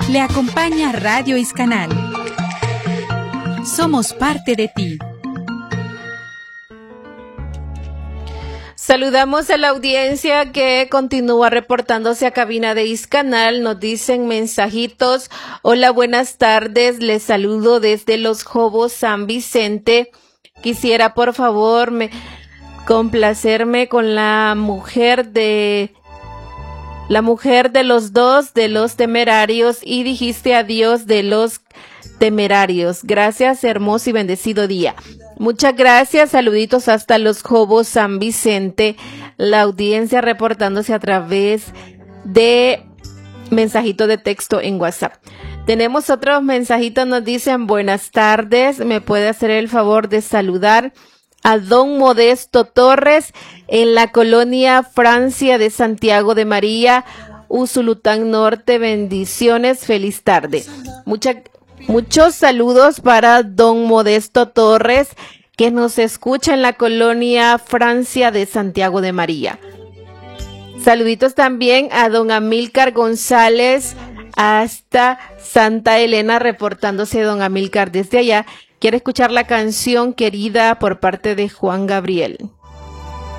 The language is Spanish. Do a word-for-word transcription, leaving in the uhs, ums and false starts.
Le acompaña Radio Iscanal. Somos parte de ti. Saludamos a la audiencia que continúa reportándose a cabina de Iscanal. Nos dicen mensajitos. Hola, buenas tardes. Les saludo desde Los Jobos, San Vicente. Quisiera, por favor, me, complacerme con la mujer de... La mujer de los dos, de los Temerarios, y dijiste adiós de los Temerarios. Gracias, hermoso y bendecido día. Muchas gracias, saluditos hasta Los Jobos, San Vicente. La audiencia reportándose a través de mensajito de texto en WhatsApp. Tenemos otros mensajitos, nos dicen buenas tardes, me puede hacer el favor de saludar a don Modesto Torres en la colonia Francia de Santiago de María, Usulután Norte. Bendiciones, feliz tarde. Mucha, muchos saludos para don Modesto Torres que nos escucha en la colonia Francia de Santiago de María. Saluditos también a don Amílcar González hasta Santa Elena, reportándose don Amílcar desde allá. Quiere escuchar la canción Querida por parte de Juan Gabriel.